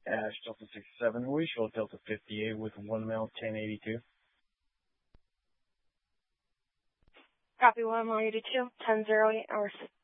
Ash Delta 67, we show Delta 58 with 1 mile 1082. Copy 1 mile 82, 1008 hours